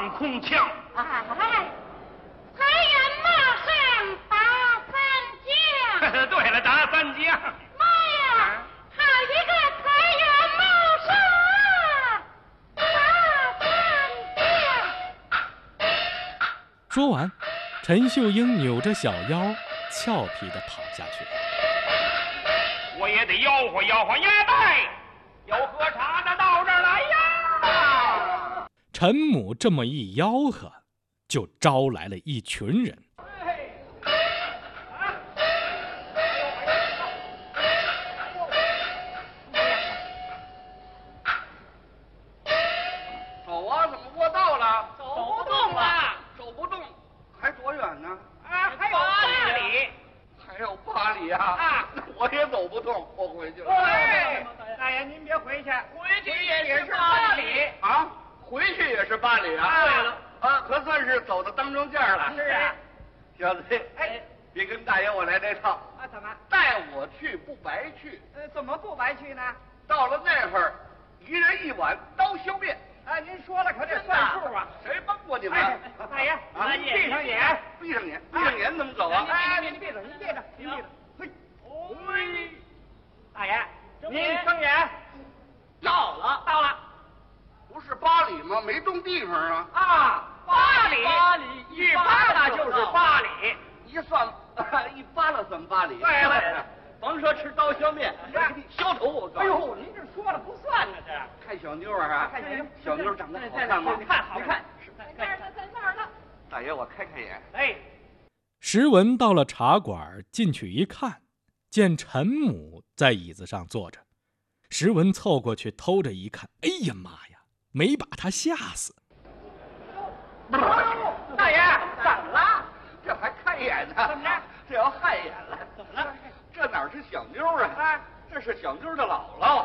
放空枪。 哎，财源马上打三将。 对了，打三将。 妈呀，好一个财源茂盛，打三将！ 说完，陈秀英扭着小腰，俏皮地跑下去。 我也得吆喝吆喝鸭蛋，有喝茶的到这儿来呀！ 陈母这么一吆喝，就招来了一群人。 走啊，怎么过道了？ 走不动了， 走不动，还多远呢？ 啊，还有8里。 还有8里啊！ 啊， 我也走不动，我回去了。 哎，大爷您别回去，回去也是8里啊，回去也是8里啊！ 对了， 啊，可算是走到当中间了。 是啊， 小子， 哎， 别跟大爷我来这套。 啊，怎么？ 带我去不白去。 怎么不白去呢？ 到了那会儿，一人1碗刀削面。 啊，您说了可得算数啊！ 谁帮过你们？ 大爷，您闭上眼， 闭上眼，闭上眼怎么走啊？ 哎，您闭着，您闭着，您闭着。嘿，嘿，大爷，您睁眼。到了。 不是8里吗？没动地方啊。 啊，8里，一扒拉就是8里。 一算，1扒拉算8里。 对了， 甭说吃刀削面，削头我告诉你。 哎呦，您这说了不算呢，这看小妞啊， 看小妞， 小妞长得好看吗？ 看好看。 在那儿呢。 大爷，我开眼。 哎， 石文到了茶馆，进去一看，见陈母在椅子上坐着。石文凑过去偷着一看，哎呀妈呀，没把他吓死。 大爷，怎么了？ 这还看眼呢？ 怎么着？ 这要害眼了。 怎么了？ 这哪是小妞啊？这是小妞的姥姥。